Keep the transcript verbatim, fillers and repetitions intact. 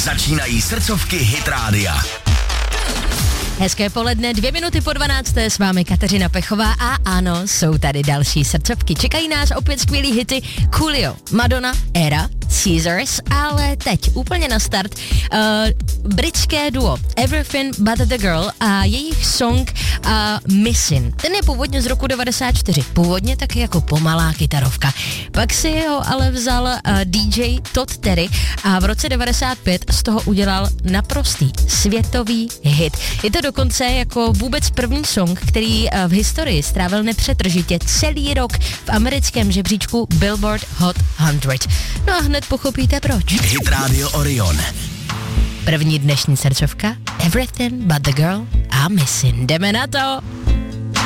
Začínají srdcovky Hit Rádia. Hezké poledne, dvě minuty po dvanácté, s vámi Kateřina Pechová a ano, jsou tady další srdcovky. Čekají nás opět skvělý hity Coolio, Madonna, Era, Caesars, ale teď úplně na start uh, britské duo Everything But The Girl a jejich song uh, Missing. Ten je původně z roku devadesát čtyři, původně taky jako pomalá kytarovka. Pak si ho ale vzal uh, D J Todd Terry a v roce devadesát pět z toho udělal naprostý světový hit. Je to dokonce jako vůbec první song, který uh, v historii strávil nepřetržitě celý rok v americkém žebříčku Billboard Hot sto. No a hned pochopíte proč. Hit Radio Orion. První dnešní srdcovka Everything But The Girl a Missing. Jdeme na to!